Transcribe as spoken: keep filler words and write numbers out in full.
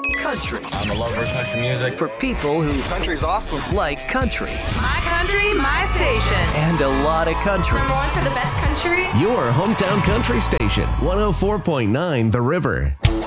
Country. I'm a lover of country music. For people who country's awesome. like country. My country, my station. And a lot of country. Number one for the best country. Your hometown country station, one oh four point nine The River.